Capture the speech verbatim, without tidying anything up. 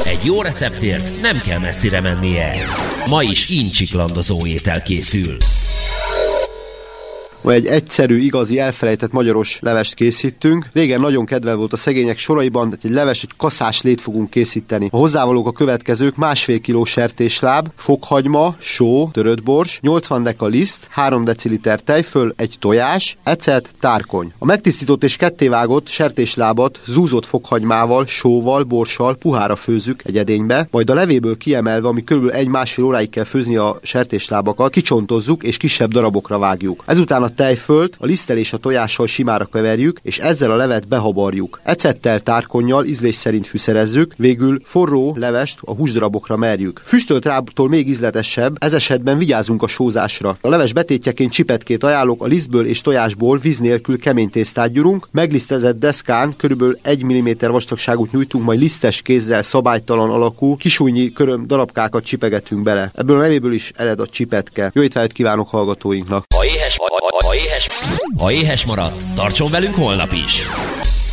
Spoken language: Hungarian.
Egy jó receptért nem kell messzire mennie. Ma is incsiklandozó étel készül. Ma egy egyszerű, igazi, elfelejtett magyaros levest készítünk. Régen nagyon kedvel volt a szegények soraiban, de egy leves, egy kaszás lét fogunk készíteni. A hozzávalók a következők: másfél kiló sertésláb, fokhagyma, só, törött bors, nyolcvan deka liszt, három deciliter tejföl, egy tojás, ecet, tárkony. A megtisztított és kettévágott sertéslábat zúzott fokhagymával, sóval, borssal puhára főzzük egy edénybe, majd a levéből kiemelve, ami kb. egy-másfél óráig kell főzni a sertéslábakat, kicsontozzuk és kisebb darabokra vágjuk. Ezután a tejfölt a liszttel és a tojással simára keverjük, és ezzel a levet behabarjuk. Ecettel, tárkonnyal ízlés szerint fűszerezzük, végül forró levest a húsdarabokra merjük. Füstölt rábtól még ízletesebb, ez esetben vigyázunk a sózásra. A leves betétjeként csipetkét ajánlok, a lisztből és tojásból víz nélkül kemény tésztát gyúrunk, meglisztezett deszkán körülbelül egy milliméter vastagságot nyújtunk, majd lisztes kézzel szabálytalan alakú, kisújnyi köröm darabkákat csipegetünk bele. Ebből a levéből is ered a csipetke. Jó étvágyat kívánok hallgatóinknak! Ha éhes, ha éhes, ha éhes maradt, tartson velünk holnap is!